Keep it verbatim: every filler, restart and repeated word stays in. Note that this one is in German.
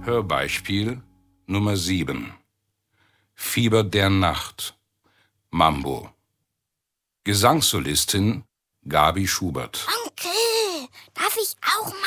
Hörbeispiel Nummer sieben. Fieber der Nacht. Mambo. Gesangssolistin Gabi Schubert. Onkel, darf ich auch mal?